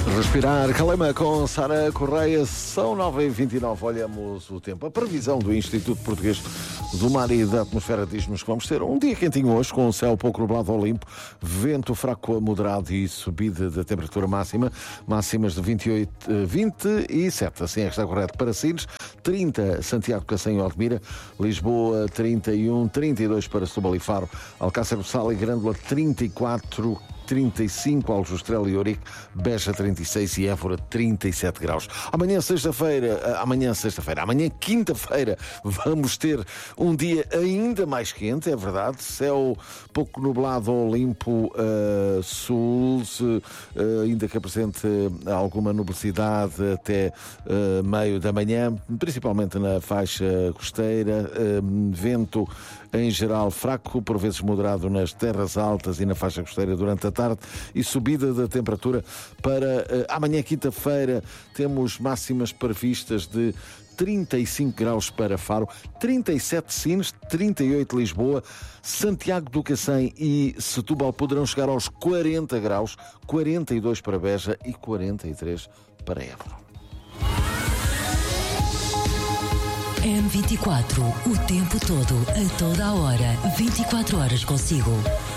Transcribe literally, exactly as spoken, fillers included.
Respirar, Calema com Sara Correia, são nove e vinte e nove, olhamos o tempo. A previsão do Instituto Português do Mar e da Atmosfera diz-nos que vamos ter um dia quentinho hoje, com o céu pouco nublado ou limpo, vento fraco a moderado e subida da temperatura máxima, máximas de vinte e oito, vinte e sete, assim é que está correto para Sines, trinta Santiago, Cacém e Odmira, Lisboa trinta e um, trinta e dois para Setúbal e Faro, Alcácer do Sal e Grândola trinta e quatro, trinta e cinco, Aljustrel e Ourique, Beja trinta e seis e Évora trinta e sete graus. Amanhã sexta-feira, amanhã sexta-feira, amanhã quinta-feira vamos ter um dia ainda mais quente, é verdade, céu pouco nublado ou limpo, uh, sul, uh, ainda que apresente alguma nubosidade até uh, meio da manhã, principalmente na faixa costeira, uh, vento em geral fraco, por vezes moderado nas terras altas e na faixa costeira durante a tarde e subida da temperatura para uh, amanhã quinta-feira. Temos máximas previstas de trinta e cinco graus para Faro, trinta e sete Sines, trinta e oito Lisboa, Santiago do Cacém e Setúbal poderão chegar aos quarenta graus, quarenta e dois para Beja e quarenta e três para Évora. M vinte e quatro, o tempo todo, a toda a hora, vinte e quatro horas consigo.